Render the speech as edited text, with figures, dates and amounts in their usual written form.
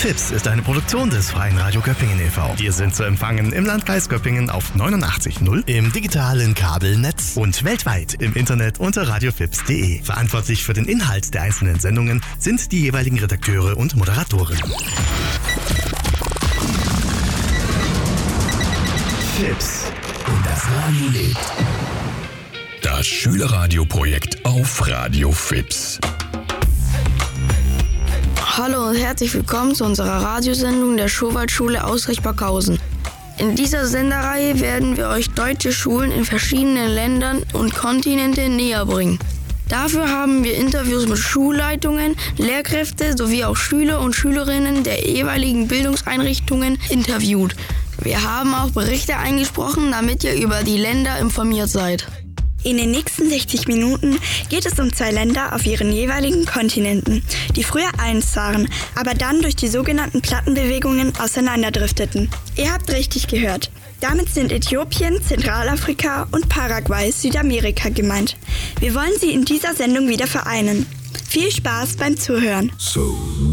FIPS ist eine Produktion des Freien Radio Göppingen e.V. Wir sind zu empfangen im Landkreis Göppingen auf 89.0, im digitalen Kabelnetz und weltweit im Internet unter radiofips.de. Verantwortlich für den Inhalt der einzelnen Sendungen sind die jeweiligen Redakteure und Moderatoren. FIPS. Und das Radio lebt. Das Schülerradioprojekt auf Radio FIPS. Hallo und herzlich willkommen zu unserer Radiosendung der Schurwaldschule aus Richtmarkhausen. In dieser Sendereihe werden wir euch deutsche Schulen in verschiedenen Ländern und Kontinenten näher bringen. Dafür haben wir Interviews mit Schulleitungen, Lehrkräfte sowie auch Schüler und Schülerinnen der jeweiligen Bildungseinrichtungen interviewt. Wir haben auch Berichte eingesprochen, damit ihr über die Länder informiert seid. In den nächsten 60 Minuten geht es um 2 Länder auf ihren jeweiligen Kontinenten, die früher eins waren, aber dann durch die sogenannten Plattenbewegungen auseinanderdrifteten. Ihr habt richtig gehört. Damit sind Äthiopien, Zentralafrika und Paraguay, Südamerika gemeint. Wir wollen sie in dieser Sendung wieder vereinen. Viel Spaß beim Zuhören. So